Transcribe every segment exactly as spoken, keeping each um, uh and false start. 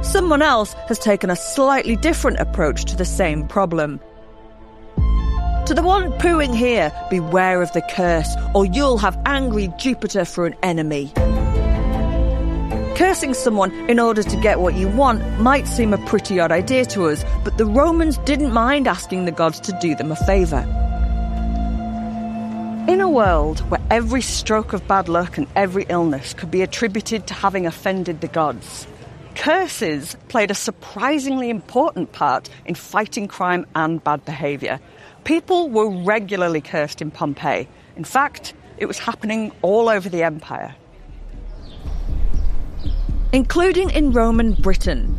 Someone else has taken a slightly different approach to the same problem. To the one pooing here, beware of the curse, or you'll have angry Jupiter for an enemy. Cursing someone in order to get what you want might seem a pretty odd idea to us, but the Romans didn't mind asking the gods to do them a favour. In a world where every stroke of bad luck and every illness could be attributed to having offended the gods, curses played a surprisingly important part in fighting crime and bad behaviour. People were regularly cursed in Pompeii. In fact, it was happening all over the empire, including in Roman Britain.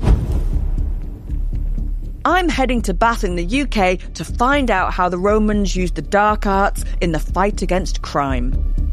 I'm heading to Bath in the U K to find out how the Romans used the dark arts in the fight against crime.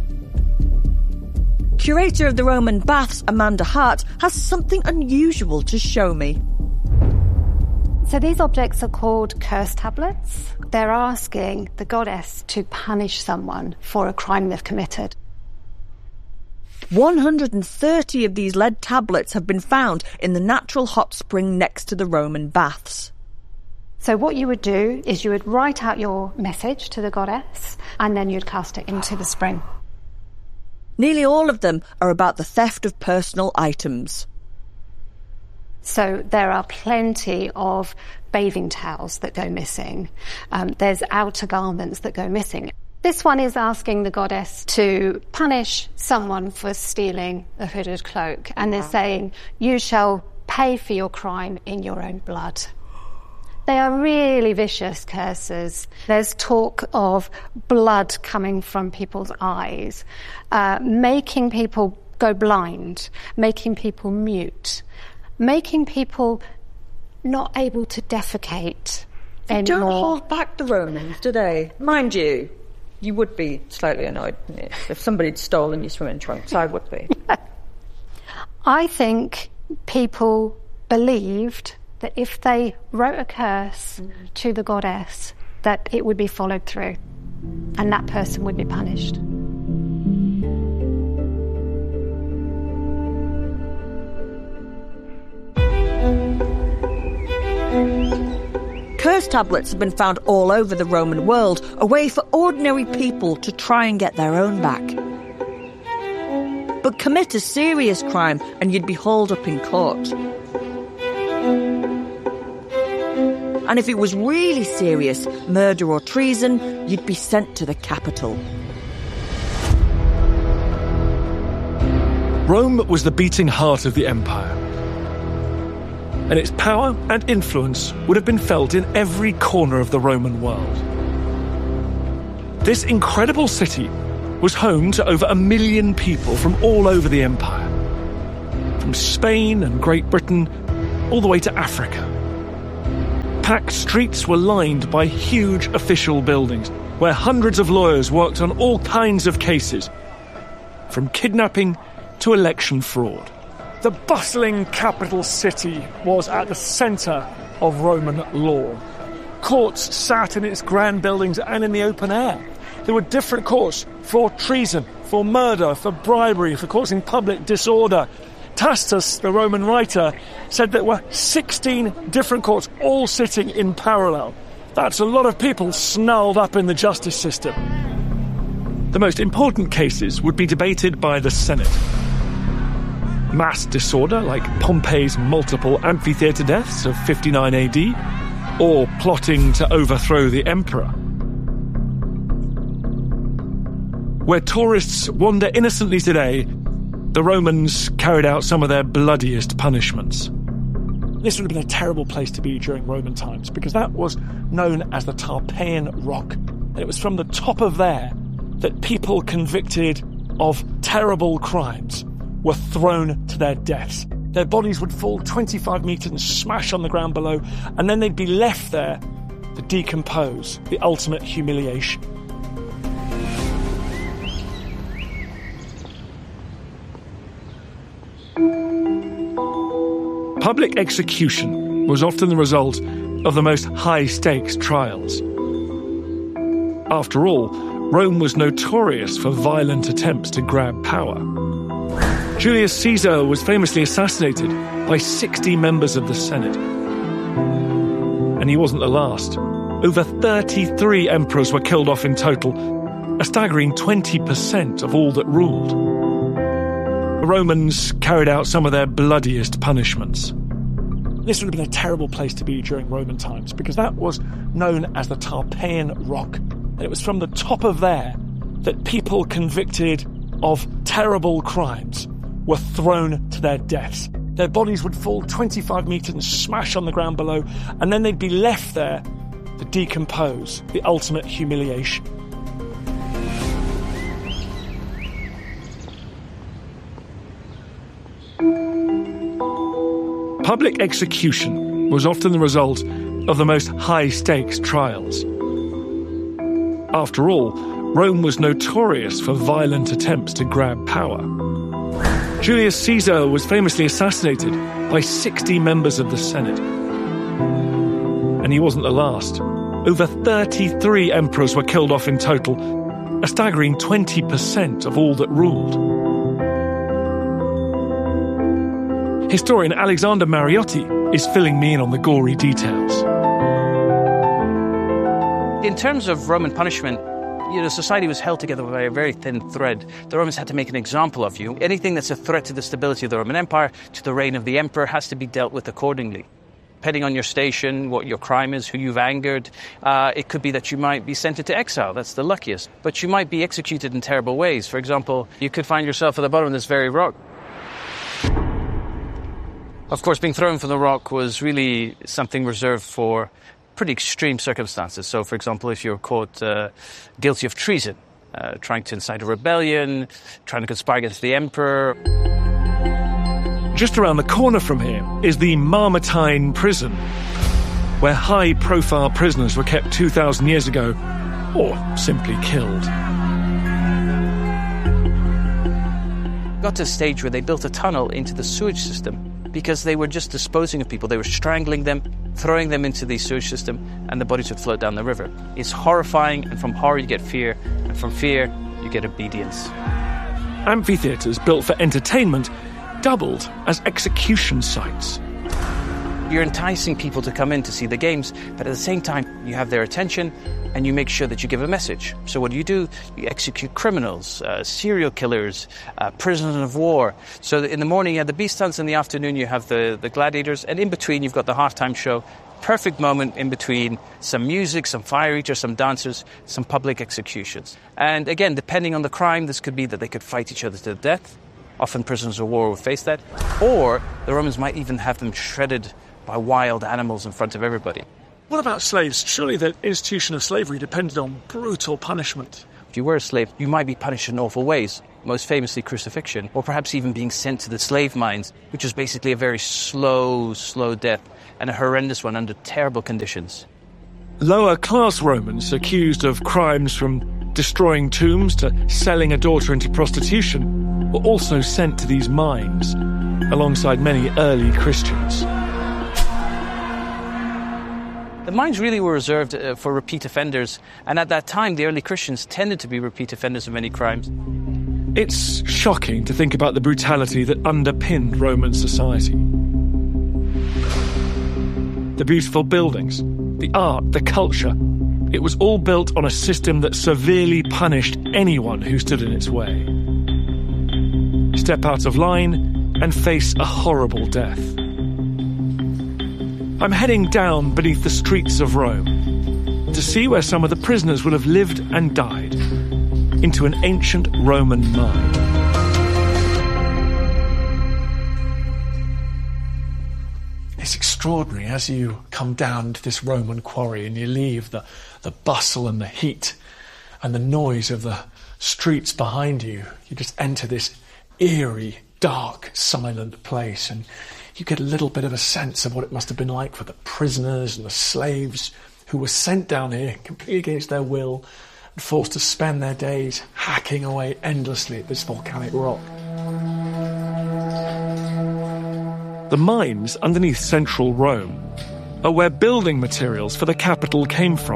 Curator of the Roman Baths, Amanda Hart, has something unusual to show me. So these objects are called curse tablets. They're asking the goddess to punish someone for a crime they've committed. one hundred thirty of these lead tablets have been found in the natural hot spring next to the Roman baths. So what you would do is you would write out your message to the goddess and then you'd cast it into the spring. Nearly all of them are about the theft of personal items. So there are plenty of bathing towels that go missing. Um, there's outer garments that go missing. This one is asking the goddess to punish someone for stealing a hooded cloak. And they're saying, you shall pay for your crime in your own blood. They are really vicious curses. There's talk of blood coming from people's eyes, uh, making people go blind, making people mute, making people not able to defecate They anymore. don't hold back the Romans, do they? Mind you, you would be slightly annoyed if somebody had stolen your swimming trunks. I would be. I think people believed that if they wrote a curse mm. to the goddess, that it would be followed through and that person would be punished. Curse tablets have been found all over the Roman world, a way for ordinary people to try and get their own back. But commit a serious crime and you'd be hauled up in court. And if it was really serious, murder or treason, you'd be sent to the capital. Rome was the beating heart of the empire, and its power and influence would have been felt in every corner of the Roman world. This incredible city was home to over a million people from all over the empire, from Spain and Great Britain all the way to Africa. Packed streets were lined by huge official buildings where hundreds of lawyers worked on all kinds of cases, from kidnapping to election fraud. The bustling capital city was at the centre of Roman law. Courts sat in its grand buildings and in the open air. There were different courts for treason, for murder, for bribery, for causing public disorder. Tacitus, the Roman writer, said there were sixteen different courts all sitting in parallel. That's a lot of people snarled up in the justice system. The most important cases would be debated by the Senate. Mass disorder, like Pompeii's multiple amphitheatre deaths of fifty-nine A D, or plotting to overthrow the emperor. Where tourists wander innocently today, the Romans carried out some of their bloodiest punishments. This would have been a terrible place to be during Roman times, because that was known as the Tarpeian Rock. And it was from the top of there that people convicted of terrible crimes were thrown to their deaths. Their bodies would fall twenty-five metres and smash on the ground below, and then they'd be left there to decompose, the ultimate humiliation. Public execution was often the result of the most high-stakes trials. After all, Rome was notorious for violent attempts to grab power. Julius Caesar was famously assassinated by sixty members of the Senate. And he wasn't the last. Over thirty-three emperors were killed off in total, a staggering twenty percent of all that ruled. The Romans carried out some of their bloodiest punishments. This would have been a terrible place to be during Roman times, because that was known as the Tarpeian Rock. And it was from the top of there that people convicted of terrible crimes were thrown to their deaths. Their bodies would fall twenty-five metres and smash on the ground below, and then they'd be left there to decompose, the ultimate humiliation. Public execution was often the result of the most high-stakes trials. After all, Rome was notorious for violent attempts to grab power. Julius Caesar was famously assassinated by sixty members of the Senate. And he wasn't the last. Over thirty-three emperors were killed off in total, a staggering twenty percent of all that ruled. Historian Alexander Mariotti is filling me in on the gory details. In terms of Roman punishment, you know, society was held together by a very thin thread. The Romans had to make an example of you. Anything that's a threat to the stability of the Roman Empire, to the reign of the emperor, has to be dealt with accordingly. Depending on your station, what your crime is, who you've angered, uh, it could be that you might be sent into exile. That's the luckiest. But you might be executed in terrible ways. For example, you could find yourself at the bottom of this very rock. Of course, being thrown from the rock was really something reserved for pretty extreme circumstances. So, for example, if you're caught uh, guilty of treason, uh, trying to incite a rebellion, trying to conspire against the emperor. Just around the corner from here is the Mamertine prison, where high-profile prisoners were kept two thousand years ago, or simply killed. Got to a stage where they built a tunnel into the sewage system because they were just disposing of people. They were strangling them, throwing them into the sewage system, and the bodies would float down the river. It's horrifying, and from horror you get fear, and from fear you get obedience. Amphitheatres built for entertainment doubled as execution sites. You're enticing people to come in to see the games, but at the same time you have their attention and you make sure that you give a message. So what do you do? You execute criminals, uh, serial killers, uh, prisoners of war. So in the morning you have the beast hunts, in the afternoon you have the, the gladiators, and in between you've got the halftime show. Perfect moment in between some music, some fire eaters, some dancers, some public executions. And again, depending on the crime, this could be that they could fight each other to the death. Often prisoners of war would face that. Or the Romans might even have them shredded by wild animals in front of everybody. What about slaves? Surely the institution of slavery depended on brutal punishment. If you were a slave, you might be punished in awful ways, most famously crucifixion, or perhaps even being sent to the slave mines, which was basically a very slow, slow death, and a horrendous one under terrible conditions. Lower-class Romans accused of crimes from destroying tombs to selling a daughter into prostitution were also sent to these mines, alongside many early Christians. The mines really were reserved uh, for repeat offenders, and at that time the early Christians tended to be repeat offenders of many crimes. It's shocking to think about the brutality that underpinned Roman society. The beautiful buildings, the art, the culture, it was all built on a system that severely punished anyone who stood in its way. Step out of line and face a horrible death. I'm heading down beneath the streets of Rome to see where some of the prisoners would have lived and died, into an ancient Roman mine. It's extraordinary as you come down to this Roman quarry and you leave the, the bustle and the heat and the noise of the streets behind you. You just enter this eerie, dark, silent place, and you get a little bit of a sense of what it must have been like for the prisoners and the slaves who were sent down here completely against their will and forced to spend their days hacking away endlessly at this volcanic rock. The mines underneath central Rome are where building materials for the capital came from.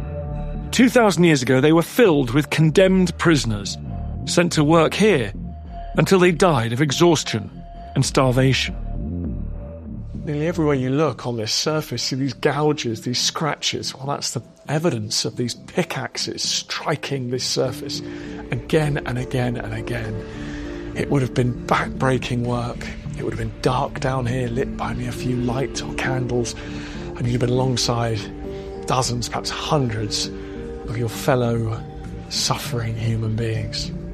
Two thousand years ago, they were filled with condemned prisoners sent to work here until they died of exhaustion and starvation. Nearly everywhere you look on this surface, see these gouges, these scratches. Well, that's the evidence of these pickaxes striking this surface again and again and again. It would have been back-breaking work. It would have been dark down here, lit by only a few lights or candles, and you'd have been alongside dozens, perhaps hundreds, of your fellow suffering human beings.